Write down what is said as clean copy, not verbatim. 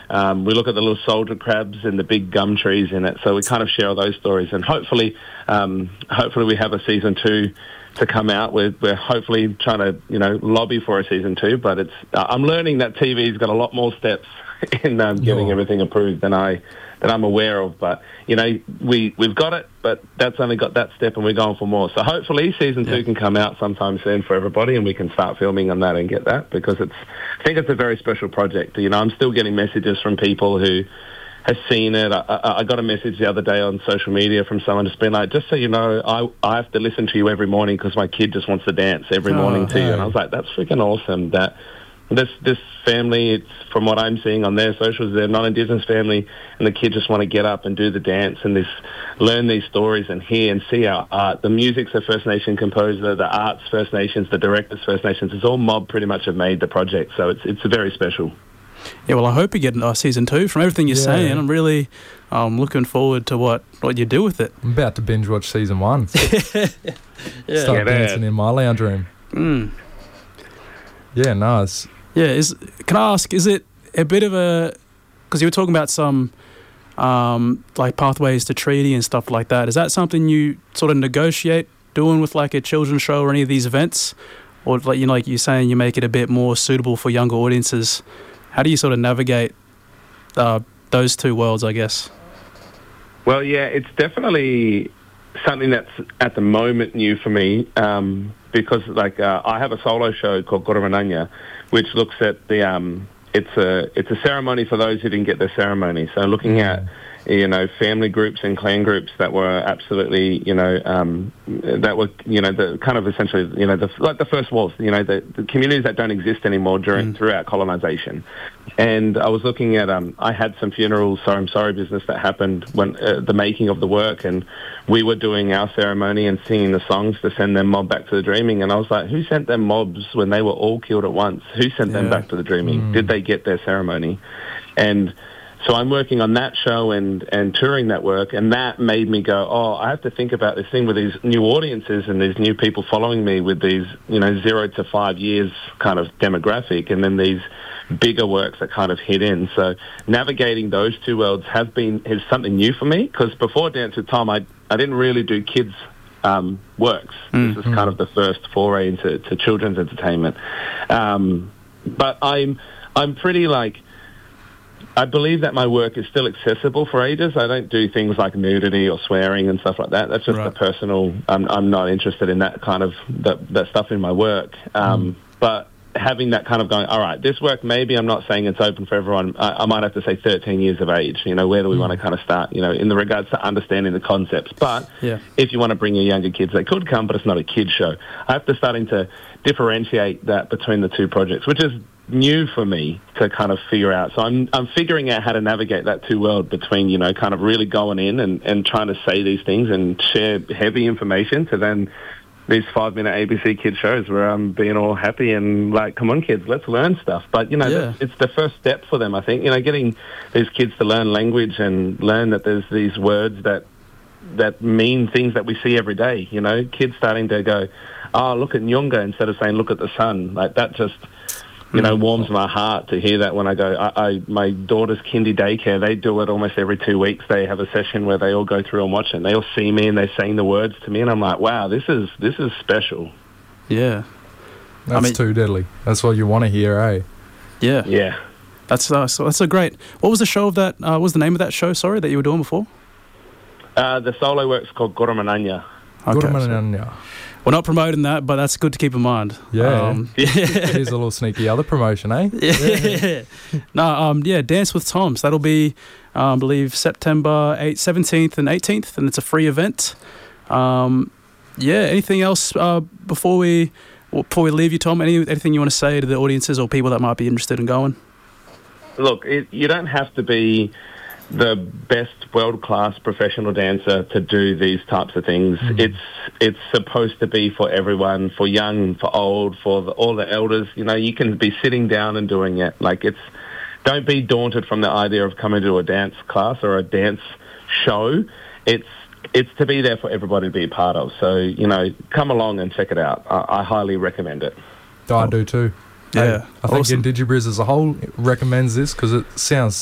We look at the little soldier crabs and the big gum trees in it. So we kind of share all those stories, and hopefully we have a season 2 to come out. We're hopefully trying to, lobby for a season 2, but I'm learning that TV's got a lot more steps in getting everything approved than I'm aware of. But, we've got it, but that's only got that step, and we're going for more. So hopefully season 2 can come out sometime soon for everybody, and we can start filming on that and get that, because I think it's a very special project. I'm still getting messages from people who has seen it. I got a message the other day on social media from someone just being like, just so you know, I have to listen to you every morning because my kid just wants to dance every morning to you. And I was like, that's freaking awesome that this family, it's, from what I'm seeing on their socials, they're a non-Indigenous family, and the kids just want to get up and do the dance and learn these stories and hear and see our art. The music's a First Nation composer, the art's First Nations, the director's First Nations. It's all mob pretty much have made the project, so it's very special. Yeah, well, I hope you get season 2. From everything you're saying, I'm really looking forward to what you do with it. I'm about to binge watch season 1. Start dancing in my lounge room. Yeah, nice. Yeah, can I ask, is it a bit of a... Because you were talking about some like pathways to treaty and stuff like that. Is that something you sort of negotiate doing with like a children's show or any of these events? Or like you're saying, you make it a bit more suitable for younger audiences. How do you sort of navigate those two worlds, I guess? Well, yeah, it's definitely something that's at the moment new for me, because I have a solo show called Goromananya, which looks at the it's a ceremony for those who didn't get their ceremony. So looking at family groups and clan groups that were absolutely that were the kind of essentially the first wars, the communities that don't exist anymore throughout colonization. And I was looking at I had some funeral I'm sorry business that happened when the making of the work, and we were doing our ceremony and singing the songs to send them mob back to the dreaming. And I was like, who sent them mobs when they were all killed at once? Who sent them back to the dreaming? Did they get their ceremony? And so I'm working on that show and touring that work, and that made me go, I have to think about this thing with these new audiences and these new people following me with these 0 to 5 years kind of demographic, and then these bigger works that kind of hit in. So navigating those two worlds is something new for me, because before Dance with Tom, I didn't really do kids works. This is kind of the first foray into children's entertainment. But I'm pretty I believe that my work is still accessible for ages. I don't do things like nudity or swearing and stuff like that. That's just a personal... I'm not interested in that kind of... that stuff in my work. But having that kind of going, all right, this work, maybe I'm not saying it's open for everyone. I might have to say 13 years of age. Where do we want to kind of start, in the regards to understanding the concepts. But if you want to bring your younger kids, they could come, but it's not a kid's show. I have to starting to differentiate that between the two projects, which is new for me to kind of figure out. So I'm figuring out how to navigate that two world between, kind of really going in and trying to say these things and share heavy information to then these 5-minute ABC kids shows where I'm being all happy and like, come on kids, let's learn stuff. But, it's the first step for them, I think, getting these kids to learn language and learn that there's these words that mean things that we see every day, kids starting to go, look at Nyunga instead of saying, look at the sun. Like that just... warms my heart to hear that when I go. My daughter's kindy daycare, they do it almost every 2 weeks. They have a session where they all go through and watch it. And they all see me and they're saying the words to me, and I'm like, wow, this is special. Yeah, that's too deadly. That's what you want to hear, eh? Yeah, yeah. That's a great. What was the show of that? What was the name of that show? Sorry, that you were doing before. The solo work's called Goromananya. Okay, Goromananya. We're not promoting that, but that's good to keep in mind. Yeah. Here's a little sneaky other promotion, eh? Yeah. No, Dance with Tom. So that'll be, I believe, September 17th and 18th, and it's a free event. Anything else before we leave you, Tom? Anything you want to say to the audiences or people that might be interested in going? Look, you don't have to be the best world-class professional dancer to do these types of things. It's supposed to be for everyone, for young, for old, for all the elders. You can be sitting down and doing it. Don't be daunted from the idea of coming to a dance class or a dance show. It's to be there for everybody to be a part of. So, come along and check it out. I highly recommend it. I do too. Yeah. I think Indigibriz as a whole recommends this because it sounds